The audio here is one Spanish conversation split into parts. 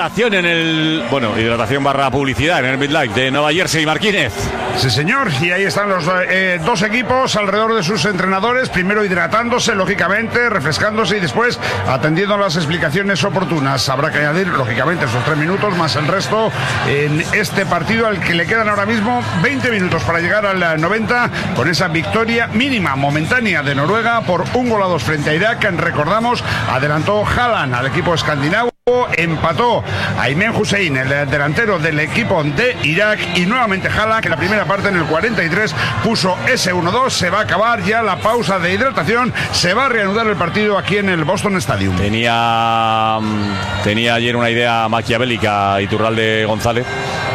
hidratación hidratación barra publicidad en el Midlife de Nueva Jersey. Marquínez. Sí, señor, y ahí están los dos equipos alrededor de sus entrenadores, primero hidratándose, lógicamente, refrescándose y después atendiendo las explicaciones oportunas. Habrá que añadir, lógicamente, esos 3 minutos más el resto en este partido al que le quedan ahora mismo 20 minutos para llegar al 90 con esa victoria mínima, momentánea de Noruega por 1-2 frente a Irak. Recordamos, adelantó Haaland al equipo escandinavo. Empató Aymen Hussein, el delantero del equipo de Irak, y nuevamente Haaland, que en la primera parte, en el 43, puso ese 1-2. Se va a acabar ya la pausa de hidratación, se va a reanudar el partido aquí en el Boston Stadium. Tenía ayer una idea maquiavélica Iturralde González.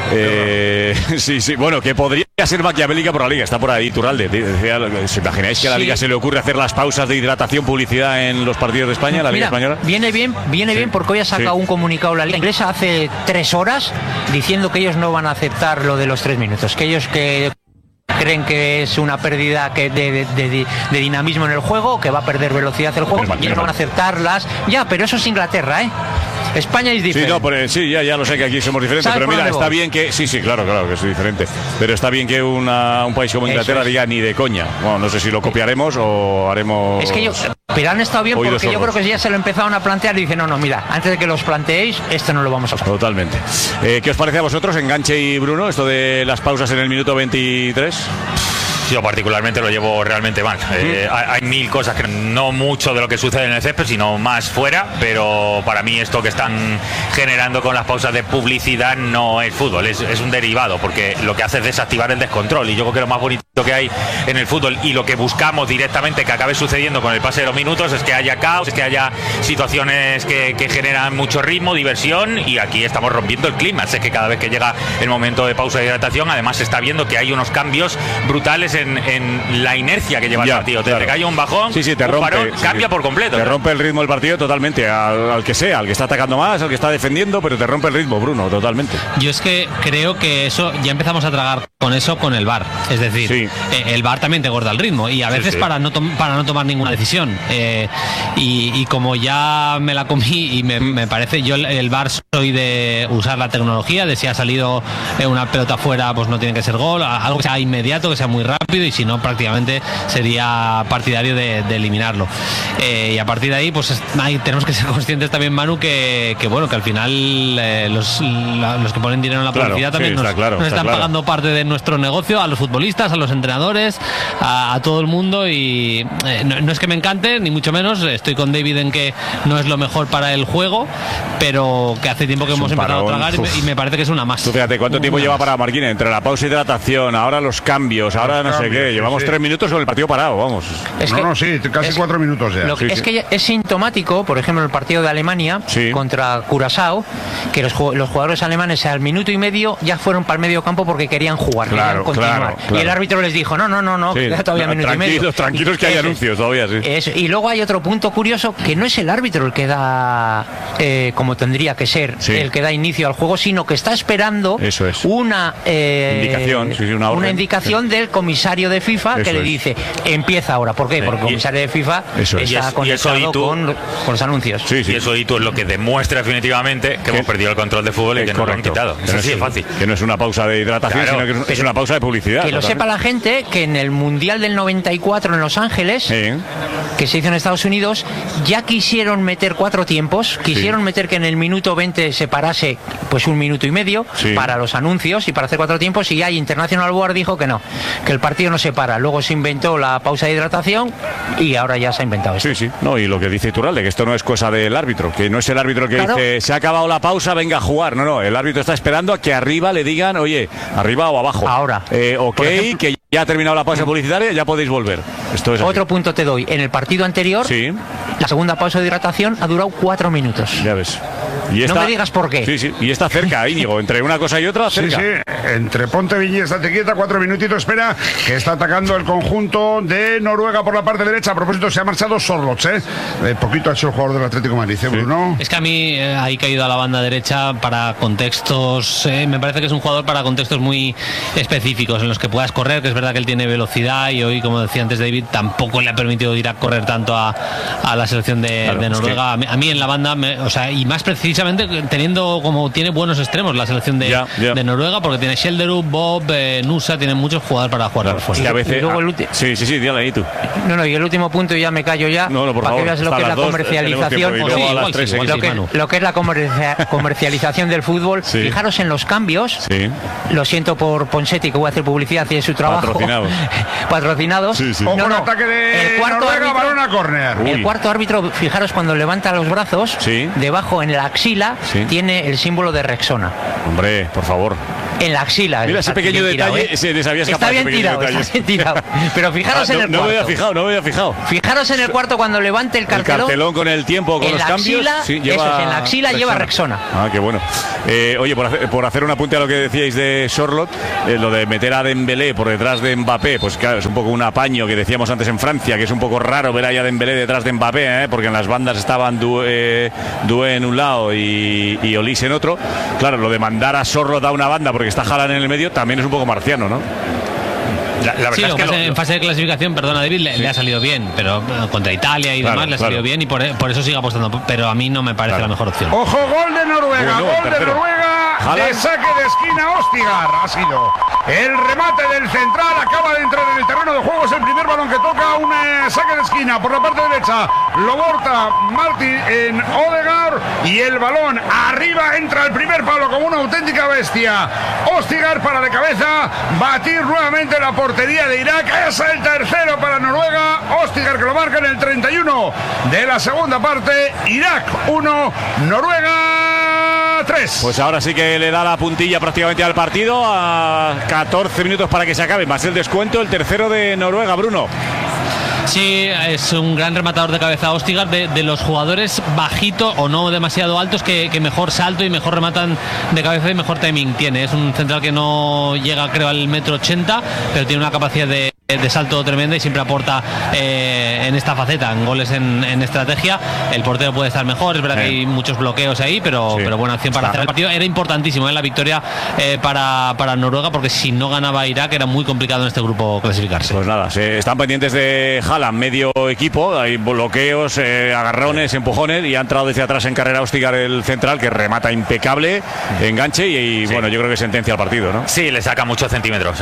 Sí, bueno, que podría ser maquiavélica por la Liga, está por ahí Iturralde. ¿Os imagináis que a la Liga se le ocurre hacer las pausas de hidratación, publicidad en los partidos de España, la Liga Española? Viene bien porque hoy ha sacado un comunicado la Liga Inglesa hace 3 horas diciendo que ellos no van a aceptar lo de los 3 minutos, que ellos creen que es una pérdida de dinamismo en el juego, que va a perder velocidad el juego, y ellos no van a aceptarlas. Ya, pero eso es Inglaterra, España es diferente. Ya lo sé que aquí somos diferentes, pero mira, está bien que... Sí, claro que es diferente. Pero está bien que un país como Inglaterra diga ni de coña. Bueno, no sé si lo copiaremos o haremos... Es que pero han estado bien porque yo creo que ya se lo empezaron a plantear y dicen, no, mira, antes de que los planteéis, esto no lo vamos a hacer. Totalmente. ¿Qué os parece a vosotros, Enganche y Bruno, esto de las pausas en el minuto 23? Yo particularmente lo llevo realmente mal. Hay mil cosas, que no mucho de lo que sucede en el césped, sino más fuera, pero para mí esto que están generando con las pausas de publicidad no es fútbol, es un derivado, porque lo que hace es desactivar el descontrol, y yo creo que lo más bonito que hay en el fútbol y lo que buscamos directamente que acabe sucediendo con el pase de los minutos es que haya caos, es que haya situaciones que generan mucho ritmo, diversión, y aquí estamos rompiendo el clima. Es que cada vez que llega el momento de pausa de hidratación, además se está viendo que hay unos cambios brutales en la inercia que lleva el partido. Te cae un bajón, te rompe, parón, cambia por completo. Te rompe el ritmo del partido totalmente, al que sea, al que está atacando más, al que está defendiendo, pero te rompe el ritmo, Bruno, totalmente. Yo es que creo que eso ya empezamos a tragar con eso con el VAR. Es decir, el VAR también te gorda el ritmo, y a veces para no tomar ninguna decisión. Y como ya me la comí y me parece, yo el VAR soy de usar la tecnología, de si ha salido una pelota fuera, pues no tiene que ser gol, algo que sea inmediato, que sea muy rápido, y si no, prácticamente sería partidario de eliminarlo. Y a partir de ahí, pues tenemos que ser conscientes también, Manu, que al final los que ponen dinero en la publicidad también nos están pagando parte de nuestro negocio, a los futbolistas, a los entrenadores, a todo el mundo, y no es que me encante, ni mucho menos. Estoy con David en que no es lo mejor para el juego, pero que hace tiempo que hemos empezado a tragar, y me parece que es una más. Tú fíjate cuánto tiempo lleva para Marquínez, entre la pausa y hidratación, ahora los cambios, ahora no sé qué, llevamos 3 minutos con el partido parado, vamos. Casi 4 minutos ya. Es que es sintomático, por ejemplo, el partido de Alemania contra Curazao, que los jugadores alemanes al minuto y medio ya fueron para el medio campo porque querían jugar, querían continuar. Y el árbitro les dijo, no, queda todavía minuto y medio. Tranquilos que hay anuncios todavía, Y luego hay otro punto curioso, que no es el árbitro el que da, como tendría que ser, el que da inicio al juego, sino que está esperando una indicación del comisario de FIFA que le dice, empieza ahora. ¿Por qué? Porque el comisario de FIFA está conectado con los anuncios. Y eso es lo que demuestra definitivamente que hemos perdido el control de fútbol y que nos lo han quitado. Eso sí es fácil. Que no es una pausa de hidratación, sino que es una pausa de publicidad. Que lo sepa la gente, que en el Mundial del 94 en Los Ángeles, que se hizo en Estados Unidos, ya quisieron meter 4 tiempos, quisieron meter que en el minuto 20 se parase pues 1 minuto y medio para los anuncios y para hacer 4 tiempos, y ahí International Board dijo que no, que el partido no se para. Luego se inventó la pausa de hidratación y ahora ya se ha inventado esto. No, y lo que dice Iturralde, que esto no es cosa del árbitro, que no es el árbitro que dice, se ha acabado la pausa, venga a jugar. No, el árbitro está esperando a que arriba le digan, oye, arriba o abajo. Ahora. Ejemplo, que ya ha terminado la pausa publicitaria, ya podéis volver. Esto es otro punto te doy. En el partido anterior, la segunda pausa de hidratación ha durado 4 minutos. Ya ves. No me digas por qué. Y está cerca, Íñigo, entre una cosa y otra, cerca. Entre Ponteviña y estate quieta, 4 minutitos, espera, que está atacando el conjunto de Noruega por la parte derecha. A propósito, se ha marchado Sorloth, poquito ha hecho el jugador del Atlético de Madrid, Bruno. Es que a mí ahí caído a la banda derecha para contextos, me parece que es un jugador para contextos muy específicos en los que puedas correr, que es verdad que él tiene velocidad, y hoy, como decía antes David, tampoco le ha permitido ir a correr tanto a la selección de Noruega. A mí en la banda, y más precisamente precisamente teniendo como tiene buenos extremos la selección de Noruega, porque tiene Schjelderup, Bob, Nusa, tienen muchos jugadores para jugar por fuera. Y a veces, y luego sí, dile ahí tú. No, y el último punto, ya me callo ya, por para favor, que veas lo que es la comercialización, lo que es la comercialización del fútbol. Sí. Fijaros en los cambios. Sí. Lo siento por Ponseti, que voy a hacer publicidad y es su trabajo. Patrocinados. Sí. Ojo, un ataque de Noruega, balón a córner. El cuarto árbitro, fijaros, cuando levanta los brazos, debajo en la axila tiene el símbolo de Rexona. Hombre, por favor. En la axila. Mira ese pequeño detalle, se les había escapado. Está bien tirado. Pero fijaros en el cuarto. No me había fijado. Fijaros en el cuarto cuando levante el cartelón. El cartelón con el tiempo, con los cambios. En la axila lleva Rexona. Qué bueno. Oye, por hacer un apunte a lo que decíais de Sorloth, lo de meter a Dembélé por detrás de Mbappé, pues claro, es un poco un apaño que decíamos antes en Francia, que es un poco raro ver ahí a Dembélé detrás de Mbappé, porque en las bandas estaban Doué en un lado y Olise en otro. Claro, lo de mandar a Sorloth a una banda porque está Haaland en el medio también es un poco marciano, ¿no? La verdad es que en fase de clasificación, perdona David, le ha salido bien, pero contra Italia y demás le ha salido bien y por eso sigue apostando, pero a mí no me parece la mejor opción. Ojo, gol de Noruega, de saque de esquina. Ostigar ha sido el remate del central, acaba de entrar en el terreno de juego, es el primer balón que toca, un saque de esquina por la parte derecha, lo borta Martin en Odegaard y el balón arriba, entra el primer palo como una auténtica bestia. Ostigar para de cabeza batir nuevamente la portería de Irak, es el tercero para Noruega. Ostigar que lo marca en el 31 de la segunda parte. Irak 1, Noruega 3. Pues ahora sí que le da la puntilla prácticamente al partido, a 14 minutos para que se acabe, más el descuento, el tercero de Noruega, Bruno. Sí, es un gran rematador de cabeza Ostigar, de los jugadores bajitos o no demasiado altos que mejor salto y mejor rematan de cabeza y mejor timing tiene. Es un central que no llega, creo, al 1,80 m, pero tiene una capacidad de salto tremenda y siempre aporta en esta faceta, en goles en estrategia. El portero puede estar mejor, es verdad que hay muchos bloqueos ahí, pero buena acción para hacer el partido. Era importantísimo la victoria para Noruega, porque si no ganaba Irak era muy complicado en este grupo clasificarse. Pues nada, están pendientes de Haaland, medio equipo, hay bloqueos, agarrones, empujones, y ha entrado desde atrás en carrera Ostigar, el central, que remata impecable, enganche y bueno, yo creo que sentencia el partido, ¿no? Sí, le saca muchos centímetros.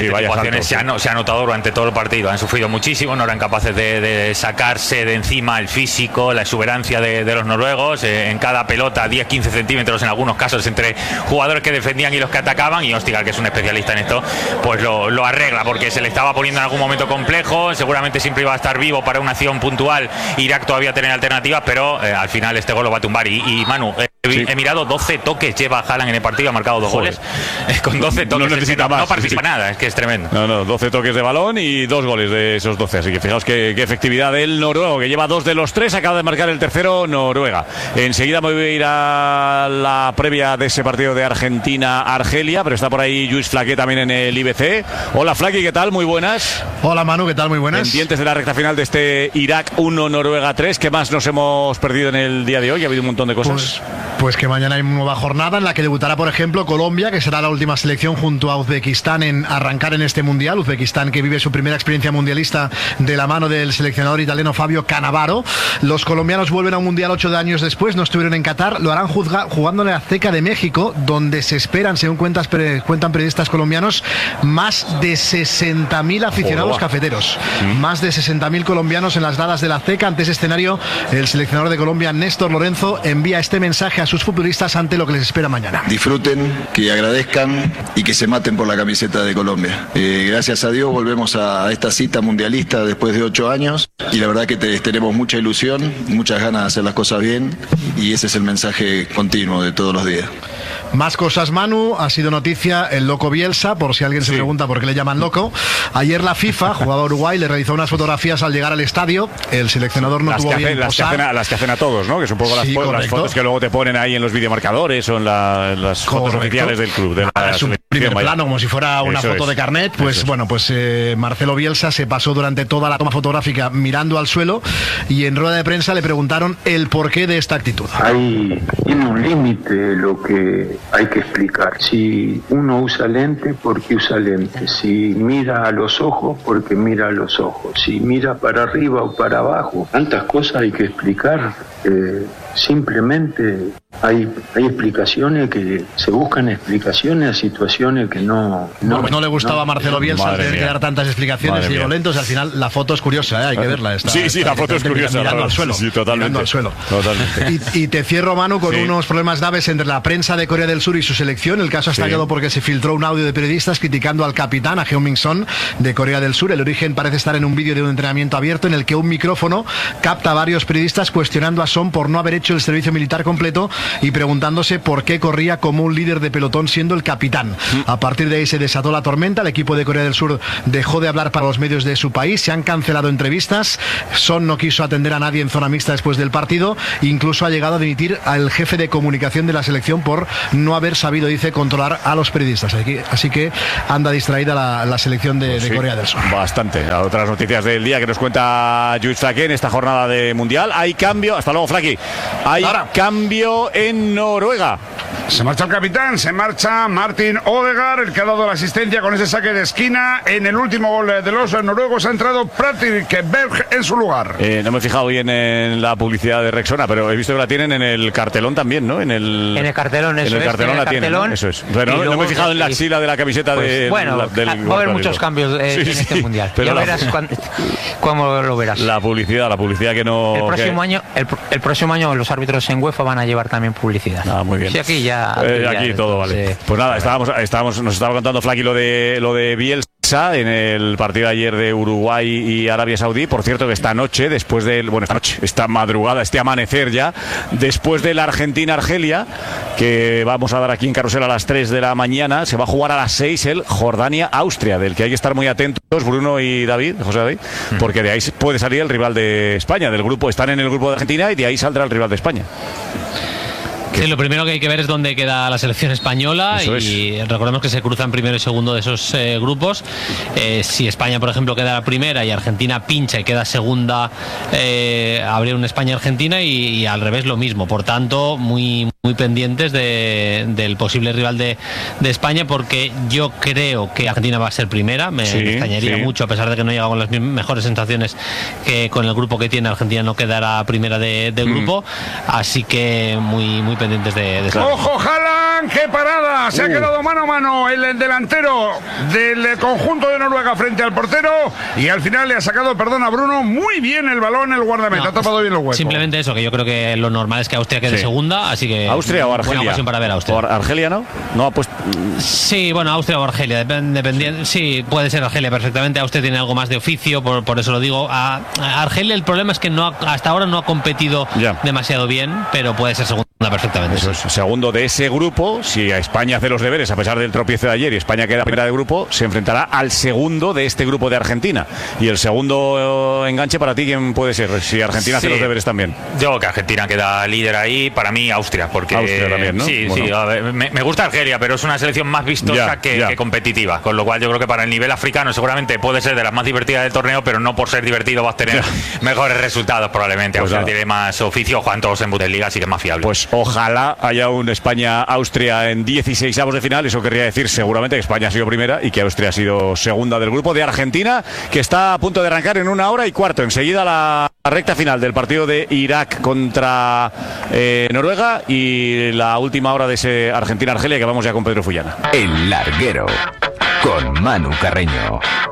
Se ha notado durante todo el partido, han sufrido muchísimo, no eran capaces de sacarse de encima el físico, la exuberancia de los noruegos, en cada pelota 10-15 centímetros en algunos casos entre jugadores que defendían y los que atacaban, y Ostigar, que es un especialista en esto, pues lo arregla, porque se le estaba poniendo en algún momento complejo, seguramente siempre iba a estar vivo para una acción puntual, Irak todavía tiene alternativas, pero al final este gol lo va a tumbar. Y Manu, he mirado 12 toques lleva Haaland en el partido, ha marcado 2 goles. Con 12 toques no necesita más, no participa nada, es que es tremendo. No, 12 toques de balón y 2 goles de esos 12, así que fijaos qué efectividad del noruego, que lleva 2 de los 3, acaba de marcar el tercero Noruega. Enseguida me voy a ir a la previa de ese partido de Argentina-Argelia, pero está por ahí Lluís Flaqué también en el IBC. Hola Flaqué, ¿qué tal? Muy buenas. Hola Manu, ¿qué tal? Muy buenas. Pendientes de la recta final de este Irak 1, Noruega 3, ¿qué más nos hemos perdido en el día de hoy? Ha habido un montón de cosas. Pues que mañana hay una nueva jornada en la que debutará, por ejemplo, Colombia, que será la última selección junto a Uzbekistán en arrancar en este mundial. Uzbekistán, que vive su primera experiencia mundialista de la mano del seleccionador italiano Fabio Cannavaro. Los colombianos vuelven a un mundial 8 años después, no estuvieron en Qatar, lo harán jugando en la Azteca de México, donde se esperan, según cuentan periodistas colombianos, más de 60.000 aficionados cafeteros. Más de 60.000 colombianos en las gradas de la Azteca. Ante ese escenario, el seleccionador de Colombia, Néstor Lorenzo, envía este mensaje a sus futbolistas ante lo que les espera mañana. Disfruten, que agradezcan y que se maten por la camiseta de Colombia. Gracias a Dios volvemos a esta cita mundialista después de 8 años y la verdad que tenemos mucha ilusión, muchas ganas de hacer las cosas bien y ese es el mensaje continuo de todos los días. Más cosas, Manu. Ha sido noticia el loco Bielsa, por si alguien se pregunta por qué le llaman loco. Ayer la FIFA, jugaba Uruguay, le realizó unas fotografías al llegar al estadio. El seleccionador no tuvo bien posar. Las que hacen a todos, ¿no? Que son un poco las fotos que luego te ponen ahí en los videomarcadores o en las fotos oficiales del club. Es un primer plano, como si fuera una foto de carnet. Pues bueno, pues Marcelo Bielsa se pasó durante toda la toma fotográfica mirando al suelo y en rueda de prensa le preguntaron el porqué de esta actitud. Tiene un límite lo que hay que explicar. Si uno usa lente, ¿por qué usa lente? Si mira a los ojos, ¿por qué mira a los ojos? Si mira para arriba o para abajo, tantas cosas hay que explicar. Simplemente hay explicaciones que se buscan explicaciones a situaciones que no le gustaba a Marcelo Bielsa tener que dar tantas explicaciones y lentos. Al final la foto es curiosa, hay que verla. La foto es curiosa. Mirando al suelo. Sí, totalmente. Mirando al suelo. Y te cierro, Manu, con unos problemas graves entre la prensa de Corea del Sur y su selección. El caso ha estallado porque se filtró un audio de periodistas criticando al capitán, a Heung-min Son, de Corea del Sur. El origen parece estar en un vídeo de un entrenamiento abierto en el que un micrófono capta a varios periodistas cuestionando a Son por no haber hecho el servicio militar completo y preguntándose por qué corría como un líder de pelotón siendo el capitán. A partir de ahí se desató la tormenta. El equipo de Corea del Sur dejó de hablar para los medios de su país. Se han cancelado entrevistas. Son no quiso atender a nadie en zona mixta después del partido. Incluso ha llegado a dimitir al jefe de comunicación de la selección por no haber sabido, dice, controlar a los periodistas. Así que anda distraída la selección de Corea del Sur. Bastante. A otras noticias del día que nos cuenta Lluís Flaqué en esta jornada de Mundial. Hay cambio. Hasta luego, Flaqui. Hay cambio en Noruega. Se marcha el capitán, se marcha Martin Odegaard, el que ha dado la asistencia con ese saque de esquina. En el último gol de los noruegos ha entrado Patrick Berg en su lugar. No me he fijado bien en la publicidad de Rexona, pero he visto que la tienen en el cartelón también, ¿no? En el cartelón, eso es. En el cartelón la tienen, ¿no? Eso es. Pero no me he fijado en la axila de la camiseta del va a haber muchos cambios en este mundial. Pero ya verás cómo lo verás. La publicidad que no... El próximo año los árbitros en UEFA van a llevar también publicidad. Muy bien. Sí, aquí ya... aquí todo vale. Pues nada, nos estaba contando Flaqui lo de Bielsa en el partido de ayer de Uruguay y Arabia Saudí. Por cierto, que esta madrugada, este amanecer ya, después de la Argentina-Argelia, que vamos a dar aquí en Carrusel a las 3 de la mañana, se va a jugar a las 6 el Jordania-Austria, del que hay que estar muy atentos, Bruno y José David, porque de ahí puede salir el rival de España, del grupo. Están en el grupo de Argentina y de ahí saldrá el rival de España. Sí, lo primero que hay que ver es dónde queda la selección española. Y recordemos que se cruzan primero y segundo de esos grupos. Si España, por ejemplo, queda la primera y Argentina pincha y queda segunda, habría un España-Argentina y al revés lo mismo. Por tanto, muy pendientes del posible rival de España, porque yo creo que Argentina va a ser primera. Me extrañaría mucho, a pesar de que no llega con las mejores sensaciones que con el grupo que tiene. Argentina no quedará primera del grupo, así que muy pendientes de eso. ¡Ojo, Haaland! ¡Qué parada! Se ha quedado mano a mano el delantero del conjunto de Noruega frente al portero y al final le ha sacado, perdona Bruno, muy bien el balón el guardameta. Ha tapado bien los huecos. Simplemente eso, que yo creo que lo normal es que Austria quede segunda, así que... ¿Austria o Argelia? Buena ocasión para ver a Austria. ¿O Argelia no? No, pues... Sí, bueno, Austria o Argelia, dependiendo. Sí, puede ser Argelia perfectamente. Austria tiene algo más de oficio, por eso lo digo. A Argelia el problema es que hasta ahora no ha competido demasiado bien, pero puede ser segunda perfectamente. Eso es. Segundo de ese grupo, si a España hace los deberes a pesar del tropiezo de ayer y España queda primera de grupo, se enfrentará al segundo de este grupo de Argentina. Y el segundo enganche para ti, ¿quién puede ser? Si Argentina hace los deberes también. Yo creo que Argentina queda líder ahí, para mí Austria, porque Austria también, ¿no? Sí, a ver, me gusta Argelia, pero es una selección más vistosa que competitiva, con lo cual yo creo que para el nivel africano seguramente puede ser de las más divertidas del torneo, pero no por ser divertido vas a tener mejores resultados probablemente. Pues Austria tiene más oficio, juegan todos en Bundesliga, así que es más fiable. Pues ojalá haya un España-Austria en 16avos de final. Eso querría decir seguramente que España ha sido primera y que Austria ha sido segunda del grupo de Argentina, que está a punto de arrancar en 1 hora y cuarto. Enseguida la recta final del partido de Irak contra Noruega y la última hora de ese Argentina-Argelia, que vamos ya con Pedro Fullana. El Larguero con Manu Carreño.